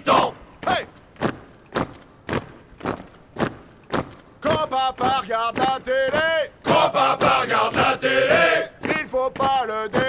mi-temps. Hey! Quand papa regarde la télé, Quand papa regarde la télé, il faut pas le